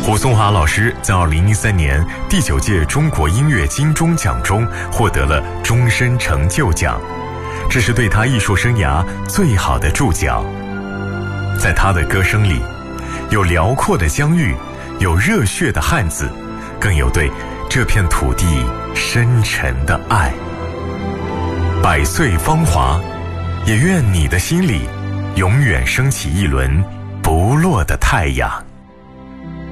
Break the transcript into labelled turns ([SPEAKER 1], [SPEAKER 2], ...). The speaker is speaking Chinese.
[SPEAKER 1] 胡松华老师在2013年第9届中国音乐金钟奖中获得了终身成就奖，这是对他艺术生涯最好的注脚。在他的歌声里，有辽阔的疆域，有热血的汉子，更有对这片土地深沉的爱。百岁芳华，也愿你的心里永远升起一轮不落的太阳。